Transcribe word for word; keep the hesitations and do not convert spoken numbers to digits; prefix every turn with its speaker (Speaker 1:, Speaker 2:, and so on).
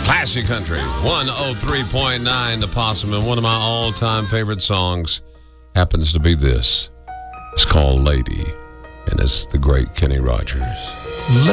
Speaker 1: Classic Country, one oh three point nine The Possum, and one of my all-time favorite songs happens to be this. It's called Lady, and it's the great Kenny Rogers.